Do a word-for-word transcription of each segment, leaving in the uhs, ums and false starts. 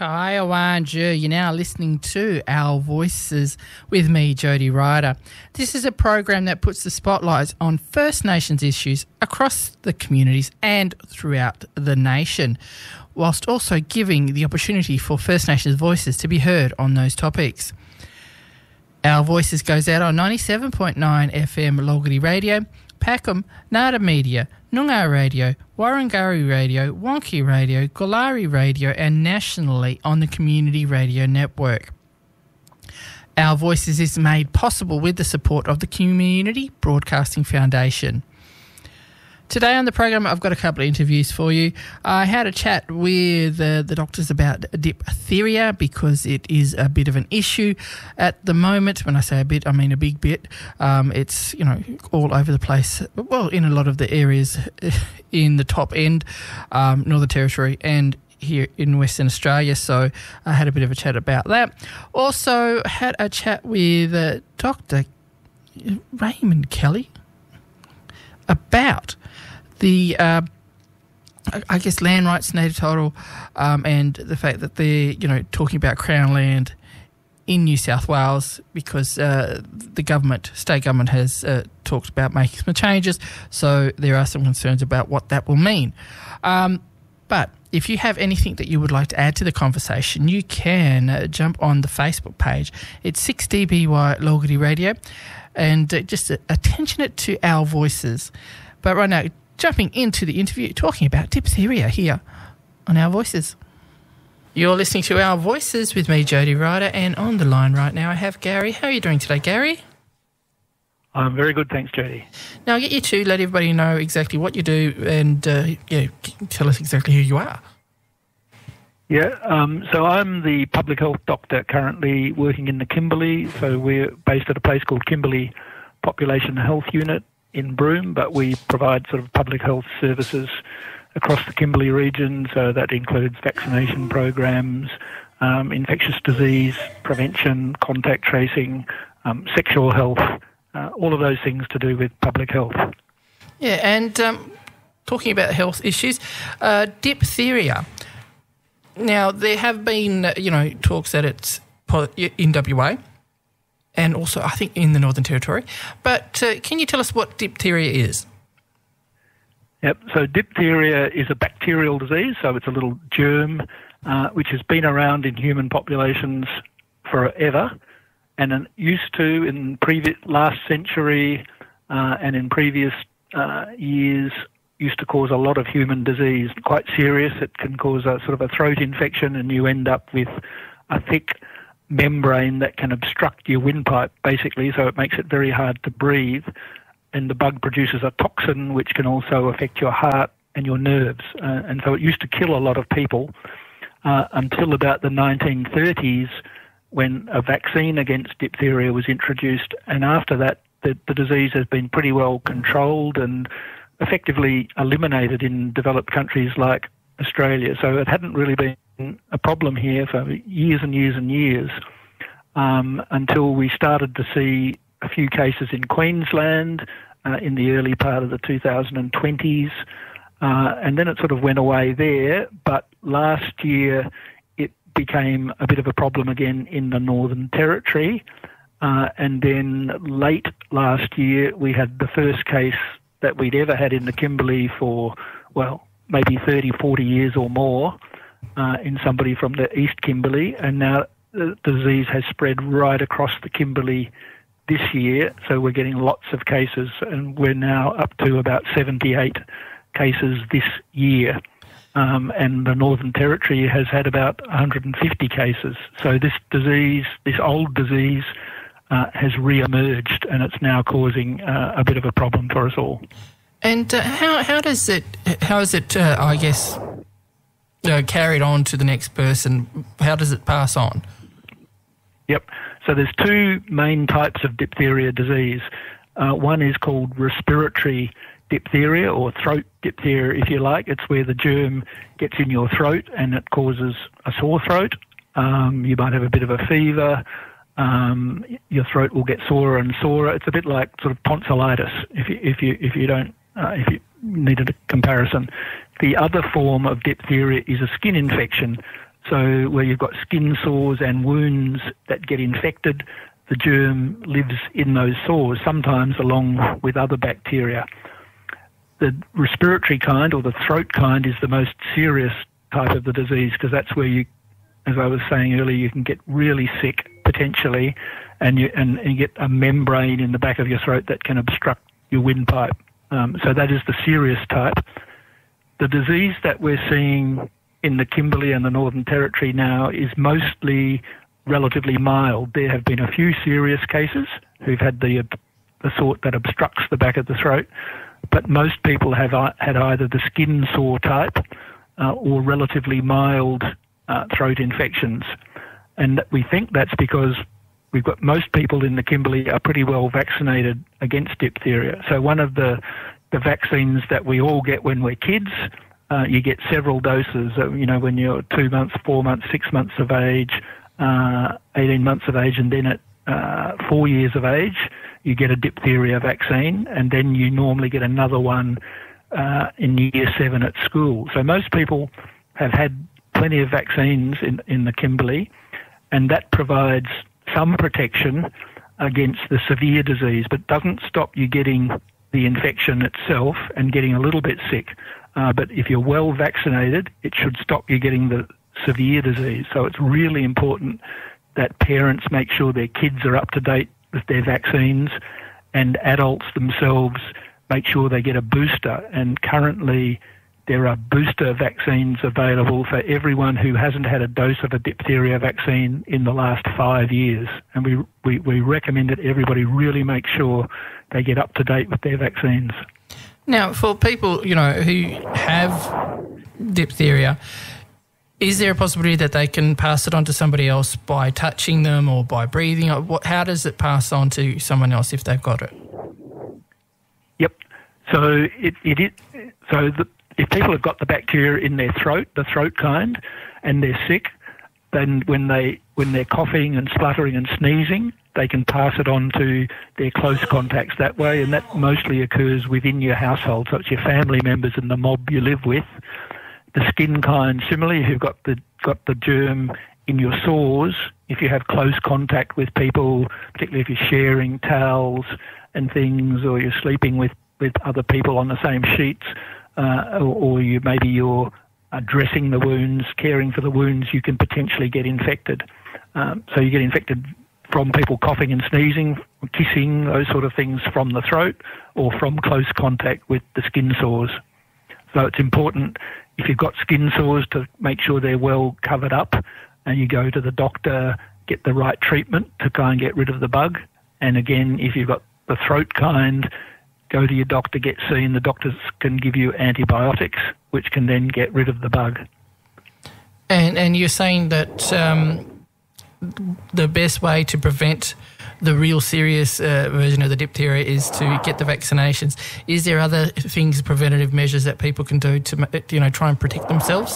Kaiawanja. You're now listening to Our Voices with me, Jody Ryder. This is a program that puts the spotlight on First Nations issues across the communities and throughout the nation, whilst also giving the opportunity for First Nations voices to be heard on those topics. Our Voices goes out on ninety-seven point nine F M Logity Radio, Packham, Nada Media, Noongar Radio, Warrangari Radio, Wonky Radio, Golari Radio, and nationally on the Community Radio Network. Our Voices is made possible with the support of the Community Broadcasting Foundation. Today on the program, I've got a couple of interviews for you. I had a chat with uh, the doctors about diphtheria because it is a bit of an issue at the moment. When I say a bit, I mean a big bit. Um, it's, you know, all over the place. Well, in a lot of the areas in the top end, um, Northern Territory and here in Western Australia. So I had a bit of a chat about that. Also had a chat with uh, Doctor Raymond Kelly about the, uh, I guess, land rights, native title, um, and the fact that they're, you know, talking about Crown land in New South Wales because uh, the government, state government, has uh, talked about making some changes. So there are some concerns about what that will mean. Um, but if you have anything that you would like to add to the conversation, you can uh, jump on the Facebook page. It's six D B Y Logity Radio, and uh, just uh, attention it to Our Voices. But right now, jumping into the interview, talking about diphtheria here on Our Voices. You're listening to Our Voices with me, Jody Ryder, and on the line right now I have Gary. How are you doing today, Gary? I'm very good, thanks, Jody. Now, I'll get you to let everybody know exactly what you do and uh, yeah, tell us exactly who you are. Yeah, um, so I'm the public health doctor currently working in the Kimberley. So we're based at a place called Kimberley Population Health Unit in Broome, but we provide sort of public health services across the Kimberley region. So that includes vaccination programs, um, infectious disease prevention, contact tracing, um, sexual health, uh, all of those things to do with public health. Yeah, and um, talking about health issues, uh, diphtheria. Now, there have been, you know, talks that it's in W A and also, I think, in the Northern Territory. But uh, can you tell us what diphtheria is? Yep, so diphtheria is a bacterial disease, so it's a little germ uh, which has been around in human populations forever, and it used to, in previous last century uh, and in previous uh, years, used to cause a lot of human disease, quite serious. It can cause a sort of a throat infection, and you end up with a thick membrane that can obstruct your windpipe, basically, so it makes it very hard to breathe. And the bug produces a toxin which can also affect your heart and your nerves. Uh, and so it used to kill a lot of people uh, until about the nineteen thirties when a vaccine against diphtheria was introduced. And after that, the, the disease has been pretty well controlled and effectively eliminated in developed countries like Australia. So it hadn't really been a problem here for years and years and years um, until we started to see a few cases in Queensland uh, in the early part of the two thousand twenties, uh, and then it sort of went away there. But last year it became a bit of a problem again in the Northern Territory, uh, and then late last year we had the first case that we'd ever had in the Kimberley for, well, maybe thirty, forty years or more uh, in somebody from the East Kimberley, and now the disease has spread right across the Kimberley this year, so we're getting lots of cases, and we're now up to about seventy-eight cases this year. Um, and the Northern Territory has had about one hundred fifty cases. So this disease, this old disease, uh, has re-emerged, and it's now causing uh, a bit of a problem for us all. And uh, how how does it how is it uh, I guess uh, carried on to the next person? How does it pass on? Yep. So there's two main types of diphtheria disease. Uh, one is called respiratory diphtheria, or throat diphtheria, if you like. It's where the germ gets in your throat and it causes a sore throat. Um, you might have a bit of a fever. Um, your throat will get sorer and sorer. It's a bit like sort of tonsillitis, if you if you if you don't uh, if you needed a comparison. The other form of diphtheria is a skin infection. So where you've got skin sores and wounds that get infected, the germ lives in those sores, sometimes along with other bacteria. The respiratory kind, or the throat kind, is the most serious type of the disease, because that's where you, as I was saying earlier, you can get really sick potentially, and you and, and you get a membrane in the back of your throat that can obstruct your windpipe. Um, so that is the serious type. The disease that we're seeing in the Kimberley and the Northern Territory now is mostly relatively mild. There have been a few serious cases who've had the the sort that obstructs the back of the throat, but most people have had either the skin sore type uh, or relatively mild uh, throat infections. And we think that's because we've got most people in the Kimberley are pretty well vaccinated against diphtheria. So one of the, the vaccines that we all get when we're kids, uh, you get several doses, uh, you know, when you're two months, four months, six months of age, uh, eighteen months of age, and then at uh, four years of age, you get a diphtheria vaccine, and then you normally get another one uh, in year seven at school. So most people have had plenty of vaccines in, in the Kimberley, and that provides some protection against the severe disease, but doesn't stop you getting the infection itself and getting a little bit sick. Uh, but if you're well vaccinated, it should stop you getting the severe disease. So it's really important that parents make sure their kids are up to date with their vaccines, and adults themselves make sure they get a booster. And currently there are booster vaccines available for everyone who hasn't had a dose of a diphtheria vaccine in the last five years. And we, we, we recommend that everybody really make sure they get up to date with their vaccines. Now, for people, you know, who have diphtheria, is there a possibility that they can pass it on to somebody else by touching them or by breathing? How does it pass on to someone else if they've got it? Yep. So it, it is. So the, if people have got the bacteria in their throat, the throat kind, and they're sick, then when they when they're coughing and spluttering and sneezing, they can pass it on to their close contacts that way, and that mostly occurs within your household. So it's your family members and the mob you live with. The skin kind, similarly, who've got the got the germ in your sores, if you have close contact with people, particularly if you're sharing towels and things, or you're sleeping with, with other people on the same sheets, uh, or, or you maybe you're uh, dressing the wounds, caring for the wounds, you can potentially get infected. Um, so you get infected from people coughing and sneezing, kissing, those sort of things from the throat, or from close contact with the skin sores. So it's important, if you've got skin sores, to make sure they're well covered up, and you go to the doctor, get the right treatment to try and get rid of the bug. And again, if you've got the throat kind, go to your doctor, get seen. The doctors can give you antibiotics, which can then get rid of the bug. And and you're saying that um, the best way to prevent the real serious uh, version of the diphtheria is to get the vaccinations. Is there other things, preventative measures that people can do to, you know, try and protect themselves?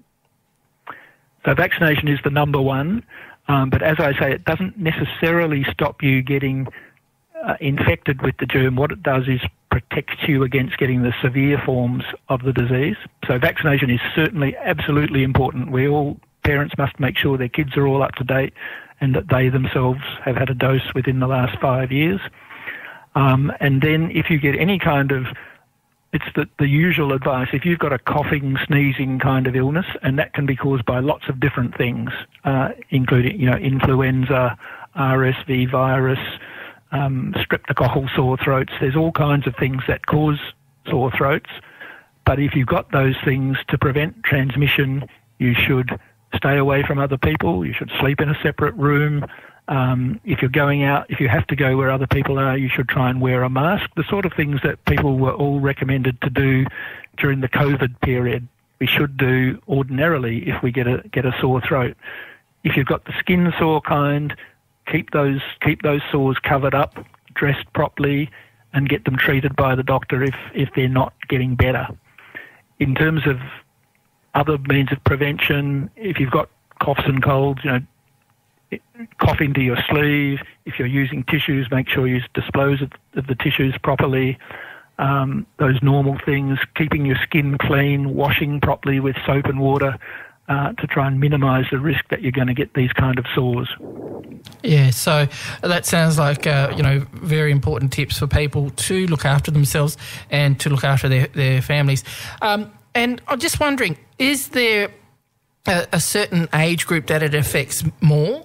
So vaccination is the number one, um, but as I say, it doesn't necessarily stop you getting uh, infected with the germ. What it does is protects you against getting the severe forms of the disease. So vaccination is certainly absolutely important. We all, parents must make sure their kids are all up to date and that they themselves have had a dose within the last five years. Um, and then if you get any kind of, it's the, the usual advice, if you've got a coughing, sneezing kind of illness, and that can be caused by lots of different things, uh, including, you know, influenza, R S V virus, um, streptococcal sore throats, there's all kinds of things that cause sore throats. But if you've got those things, to prevent transmission, you should stay away from other people. You should sleep in a separate room. Um, if you're going out, if you have to go where other people are, you should try and wear a mask. The sort of things that people were all recommended to do during the COVID period, we should do ordinarily if we get a get a sore throat. If you've got the skin sore kind, keep those keep those sores covered up, dressed properly, and get them treated by the doctor if if they're not getting better. In terms of other means of prevention, if you've got coughs and colds, you know, cough into your sleeve. If you're using tissues, make sure you dispose of, of the tissues properly. Um, those normal things, keeping your skin clean, washing properly with soap and water, uh, to try and minimise the risk that you're going to get these kind of sores. Yeah, so that sounds like, uh, you know, very important tips for people to look after themselves and to look after their, their families. Um, and I'm just wondering, is there a, a certain age group that it affects more?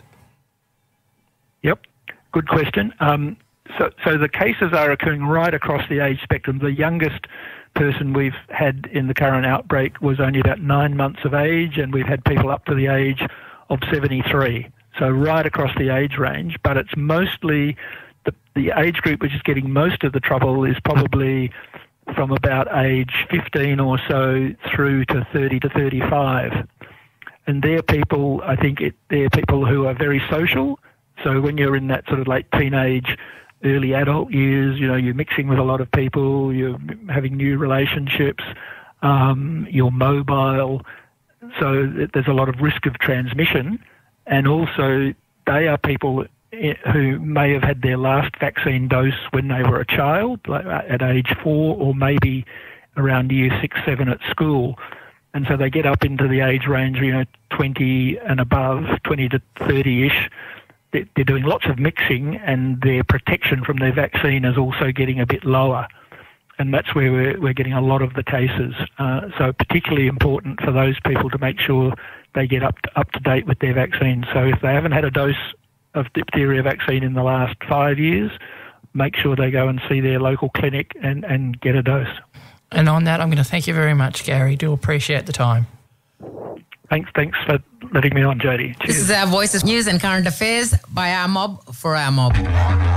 Yep, good question. Um, so, so the cases are occurring right across the age spectrum. The youngest person we've had in the current outbreak was only about nine months of age, and we've had people up to the age of seventy-three. So right across the age range, but it's mostly the, the age group which is getting most of the trouble is probably from about age fifteen or so through to thirty to thirty-five. And they're people, I think it, they're people who are very social. So when you're in that sort of late teenage, early adult years, you know, you're mixing with a lot of people, you're having new relationships, um, you're mobile. So there's a lot of risk of transmission. And also, they are people who may have had their last vaccine dose when they were a child, like at age four, or maybe around year six, seven at school. And so they get up into the age range, you know, twenty and above, twenty to thirty-ish. They're doing lots of mixing, and their protection from their vaccine is also getting a bit lower. And that's where we're, we're getting a lot of the cases. Uh, so particularly important for those people to make sure they get up to, up to date with their vaccine. So if they haven't had a dose of diphtheria vaccine in the last five years, make sure they go and see their local clinic and, and get a dose. And on that, I'm going to thank you very much, Gary. Do appreciate the time. Thanks, thanks for letting me on, Jody. Cheers. This is our Voices News and Current Affairs by our mob for our mob.